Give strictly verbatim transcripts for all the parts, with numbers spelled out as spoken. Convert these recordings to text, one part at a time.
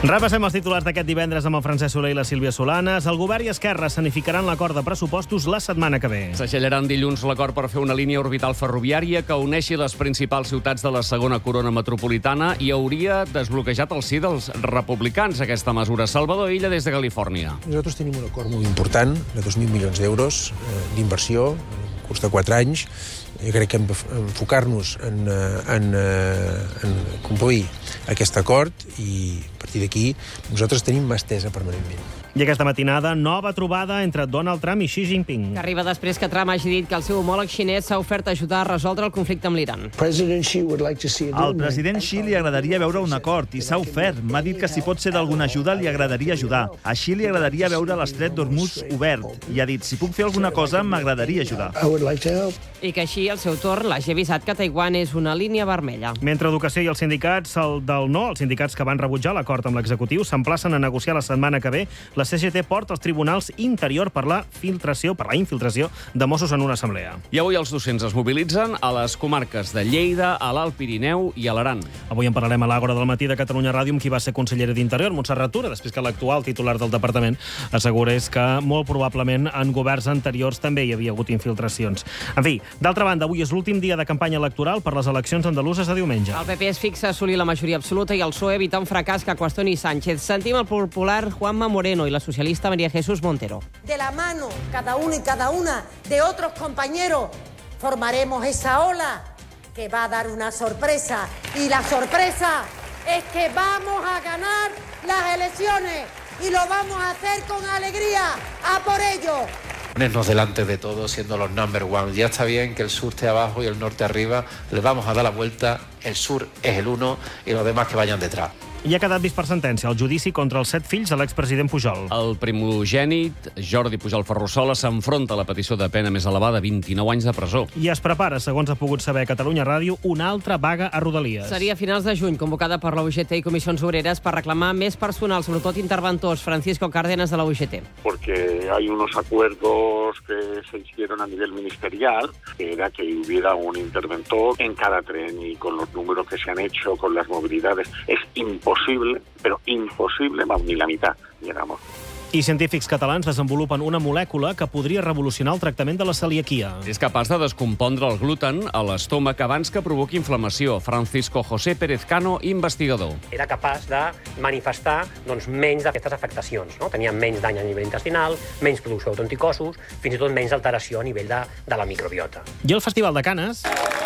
Repassem els titulars d'aquest divendres amb el Francesc Soler i la Sílvia Solanes. El govern i Esquerra sanificaran l'acord de pressupostos la setmana que ve. Segellaran dilluns l'acord per fer una línia orbital ferroviària que uneixi les principals ciutats de la segona corona metropolitana i hauria desbloquejat el sí dels republicans aquesta mesura. Salvador Illa, des de Califòrnia. Nosaltres tenim un acord molt important de dos mil milions d'euros eh, d'inversió en un curs de quatre anys. Jo crec que hem d'enfocar-nos en, en, en complir aquest acord i a partir d'aquí nosaltres tenim mà estesa permanentment. I aquesta matinada, nova trobada entre Donald Trump i Xi Jinping. Que arriba després que Trump hagi dit que el seu homòleg xinès s'ha ofert a ajudar a resoldre el conflicte amb l'Iran. Al president Xi li agradaria veure un acord i s'ha ofert. M'ha dit que si pot ser d'alguna ajuda li agradaria ajudar. A Xi li agradaria veure l'estret d'Hormuz obert i ha dit si puc fer alguna cosa m'agradaria ajudar. I que així, al seu torn, l'hagi avisat que Taiwan és una línia vermella. Mentre Educació i els sindicats, el del no, els sindicats que van rebutjar l'acord amb l'executiu, s'emplacen a negociar la setmana que ve, la C G T porta als tribunals Interior per la filtració, per la infiltració de Mossos en una assemblea. I avui els docents es mobilitzen a les comarques de Lleida, a l'Alt Pirineu i a l'Aran. Avui en parlarem a l'Àgora del matí de Catalunya Ràdio amb qui va ser consellera d'Interior, Montserrat Tura, després que l'actual titular del departament assegurés que molt probablement en governs anteriors també hi havia hagut infiltracions. En fi, d'altra banda, avui és l'últim dia de campanya electoral per les eleccions andaluses de diumenge. El P P es fixa a assolir la majoria absoluta i el P S O E evita un fracàs que qüestioni Sánchez. Sentim el popular Juanma Moreno i la socialista María Jesús Montero. De la mano, cada uno y cada una de otros compañeros, formaremos esa ola que va a dar una sorpresa. Y la sorpresa es que vamos a ganar las elecciones y lo vamos a hacer con alegría. ¡A por ello! Ponernos delante de todos siendo los number one. Ya está bien que el sur esté abajo y el norte arriba. Le vamos a dar la vuelta. El sur es el uno y los demás que vayan detrás. I ha quedat vist per sentència el judici contra els set fills de l'expresident Pujol. El primogènit, Jordi Pujol Ferrusola, s'enfronta a la petició de pena més elevada, vint-i-nou anys de presó. I es prepara, segons ha pogut saber a Catalunya Ràdio, una altra vaga a Rodalies. Seria a finals de juny, convocada per la U G T i Comissions Obreres per reclamar més personal, sobretot interventors. Francisco Cárdenas, de la U G T. Porque hay unos acuerdos que se hicieron a nivel ministerial, que era que hubiera un interventor en cada tren y con los números que se han hecho, con las movilidades, es imposible. Imposible, però impossible, ni la meitat, digamos. I científics catalans desenvolupen una molècula que podria revolucionar el tractament de la celiaquia. És capaç de descompondre el gluten a l'estómac abans que provoqui inflamació. Francisco José Pérez Cano, investigador. Era capaç de manifestar doncs, menys d'aquestes afectacions. No? Tenia menys dany a nivell intestinal, menys producció d'autoanticossos, fins i tot menys alteració a nivell de, de la microbiota. I el Festival de Canes...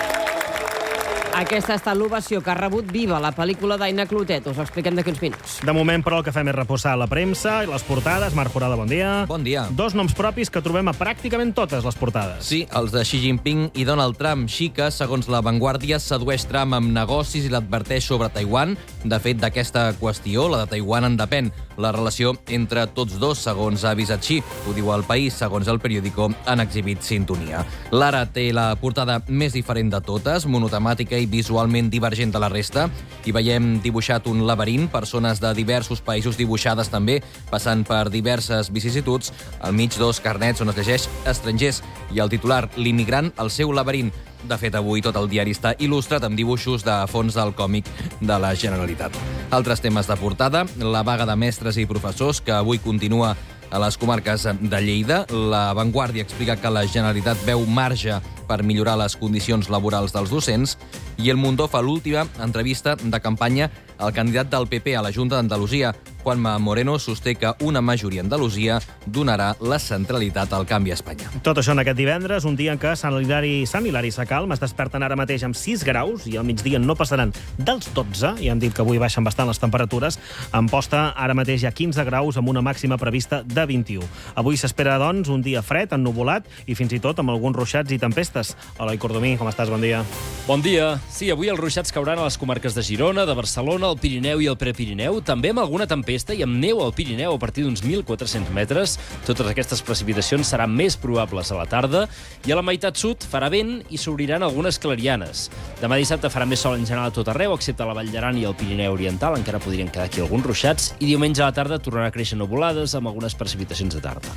Aquesta ha estat l'ovació que ha rebut Viva, la pel·lícula d'Aina Clotet. Us ho expliquem d'aquí uns minuts. De moment, però, el que fem és reposar la premsa i les portades. Marc Forada, bon dia. Bon dia. Dos noms propis que trobem a pràcticament totes les portades. Sí, els de Xi Jinping i Donald Trump. Xi, que, segons La Vanguardia, sedueix Trump amb negocis i l'adverteix sobre Taiwan. De fet, d'aquesta qüestió, la de Taiwan, en depèn la relació entre tots dos, segons ha avisat Xi. Ho diu El País, segons el periòdico, han exhibit sintonia. L'Ara té la portada més diferent de totes, monotemàtica i visualment divergent de la resta. Hi veiem dibuixat un laberint, persones de diversos països dibuixades també, passant per diverses vicissituds, al mig dos carnets on es llegeix estrangers i el titular, l'immigrant, el seu laberint. De fet, avui tot el diari està il·lustrat amb dibuixos de fons del còmic de la Generalitat. Altres temes de portada, la vaga de mestres i professors, que avui continua a les comarques de Lleida. La Vanguardia explica que la Generalitat veu marge per millorar les condicions laborals dels docents i El Mundo fa l'última entrevista de campanya al candidat del P P a la Junta d'Andalusia. Juanma Moreno sosté que una majoria a Andalusia donarà la centralitat al canvi a Espanya. Tot això en aquest divendres, un dia en què Sant Hilari, Sant Hilari Sacalm es desperten ara mateix amb sis graus i al migdia no passaran dels dotze, i han dit que avui baixen bastant les temperatures. Amposta ara mateix hi ha quinze graus amb una màxima prevista de vint-i-u. Avui s'espera, doncs, un dia fred, ennuvolat i fins i tot amb alguns ruixats i tempestes. Eloi Cordomí, com estàs? Bon dia. Bon dia. Sí, avui els ruixats cauran a les comarques de Girona, de Barcelona, el Pirineu i el Prepirineu, també amb alguna tempesta i amb neu al Pirineu a partir d'uns mil quatre-cents metres. Totes aquestes precipitacions seran més probables a la tarda i a la meitat sud farà vent i s'obriran algunes clarianes. Demà dissabte farà més sol en general a tot arreu, excepte a la Vall d'Aran i el Pirineu Oriental, encara podrien quedar aquí alguns ruixats, i diumenge a la tarda tornarà a créixer nuvolades amb algunes precipitacions de tarda.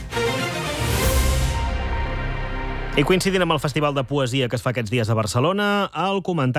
I coincidint amb el Festival de Poesia que es fa aquests dies a Barcelona, el comentari